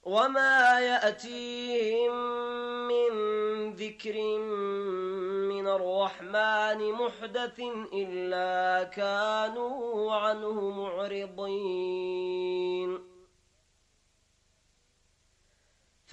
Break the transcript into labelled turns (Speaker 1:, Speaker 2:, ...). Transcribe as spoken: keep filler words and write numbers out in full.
Speaker 1: وما يأتيهم من ذكر من الرحمن محدث إلا كانوا عنه معرضين